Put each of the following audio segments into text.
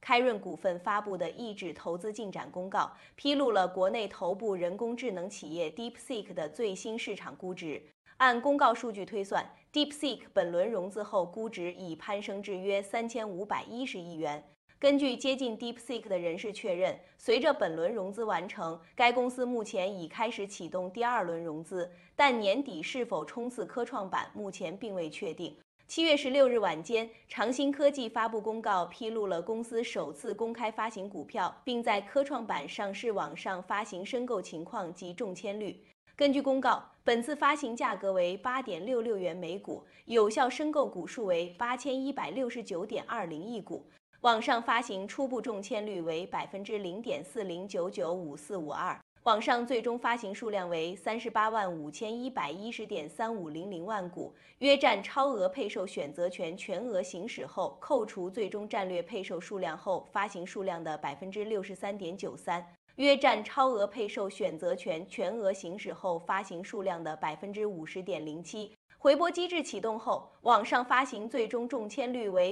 开润股份发布的抑制投资进展公告，披露了国内头部人工智能企业 DeepSeek 的最新市场估值。按公告数据推算 ，DeepSeek 本轮融资后估值已攀升至约3510亿元。根据接近 DeepSeek 的人士确认，随着本轮融资完成，该公司目前已开始启动第二轮融资，但年底是否冲刺科创板，目前并未确定。7月16日晚间，长兴科技发布公告，披露了公司首次公开发行股票，并在科创板上市网上发行申购情况及中签率。根据公告，本次发行价格为8.66元每股，有效申购股数为8169.20亿股。网上发行初步中签率为0.40999542%，网上最终发行数量为385110.3500万股，约占超额配售选择权全额行使后扣除最终战略配售数量后发行数量的63.93%，约占超额配售选择权全额行使后发行数量的50.07%。回拨机制启动后，网上发行最终中签率为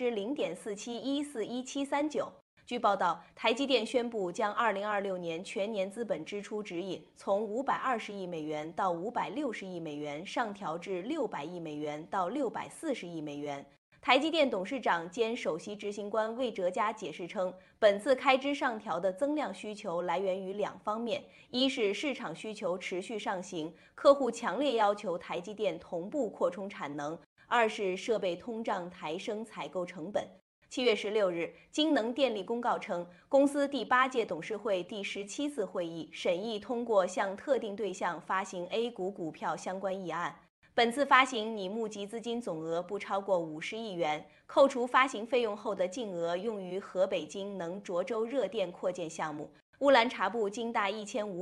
0.47141739%。据报道，台积电宣布将2026年全年资本支出指引从520亿美元到560亿美元上调至600亿美元到640亿美元。台积电董事长兼首席执行官魏哲嘉解释称，本次开支上调的增量需求来源于两方面：一是市场需求持续上行，客户强烈要求台积电同步扩充产能；二是设备通胀抬升采购成本。7月16日，京能电力公告称，公司第8届董事会第17次会议审议通过向特定对象发行 A 股股票相关议案。本次发行拟募集资金总额不超过50亿元，扣除发行费用后的净额用于河北京能涿州热电扩建项目、乌兰察布京大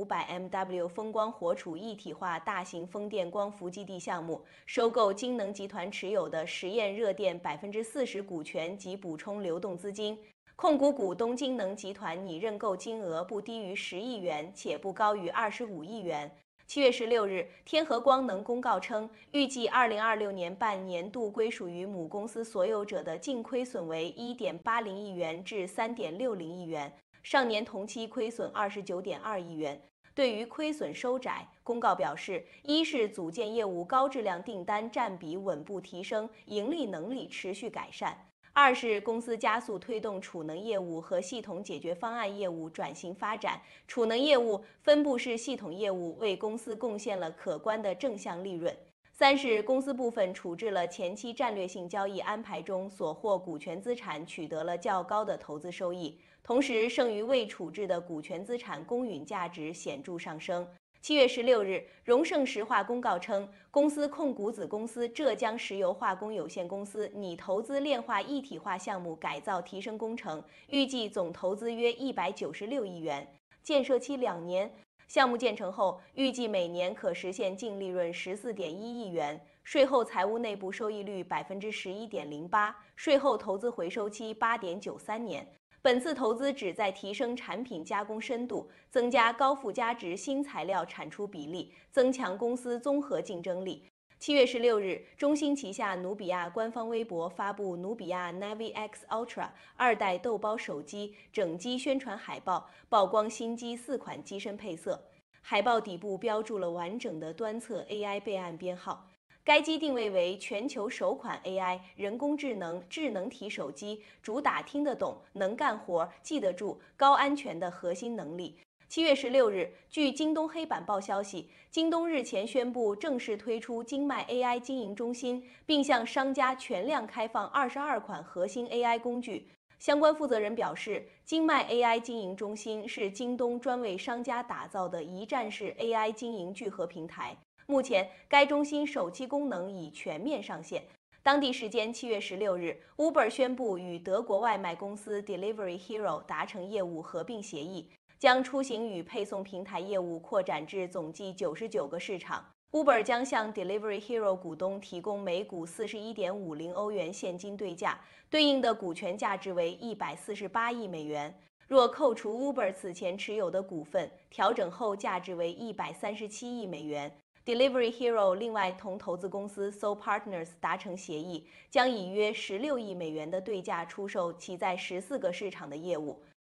1500MW 风光活储一体化大型风电光伏基地项目、收购京能集团持有的实验热电40%股权及补充流动资金。控股股东京能集团拟认购金额不低于10亿元，且不高于25亿元。7月16日，天合光能公告称，预计2026年半年度归属于母公司所有者的净亏损为1.80亿元至3.60亿元，上年同期亏损29.2亿元。对于亏损收窄，公告表示，一是组件业务高质量订单占比稳步提升，盈利能力持续改善；二是公司加速推动储能业务和系统解决方案业务转型发展，储能业务、分布式系统业务为公司贡献了可观的正向利润。三是公司部分处置了前期战略性交易安排中所获股权资产取得了较高的投资收益，同时剩余未处置的股权资产公允价值显著上升。7月16日，荣盛石化公告称，公司控股子公司浙江石油化工有限公司拟投资炼化一体化项目改造提升工程，预计总投资约196亿元，建设期2年。项目建成后，预计每年可实现净利润14.1亿元，税后财务内部收益率11.08%，税后投资回收期8.93年。本次投资旨在提升产品加工深度，增加高附加值新材料产出比例，增强公司综合竞争力。7月16日，中兴旗下努比亚官方微博发布努比亚 Navi X Ultra 2代豆包手机整机宣传海报，曝光新机4款机身配色。海报底部标注了完整的端侧 AI 备案编号。该机定位为全球首款 AI 人工智能智能体手机，主打听得懂、能干活、记得住、高安全的核心能力。7月16日，据京东黑板报消息，京东日前宣布正式推出京迈 AI 经营中心，并向商家全量开放22款核心 AI 工具。相关负责人表示，京迈 AI 经营中心是京东专为商家打造的一站式 AI 经营聚合平台。目前，该中心首期功能已全面上线。当地时间7月16日 ，Uber 宣布与德国外卖公司 Delivery Hero 达成业务合并协议，将出行与配送平台业务扩展至总计99个市场。Uber 将向 Delivery Hero 股东提供每股41.50欧元现金对价，对应的股权价值为148亿美元。若扣除 Uber 此前持有的股份，调整后价值为137亿美元。 Delivery Hero 另外同投资公司 Soul Partners 达成协议，将以约16亿美元的对价出售其在14个市场的业务。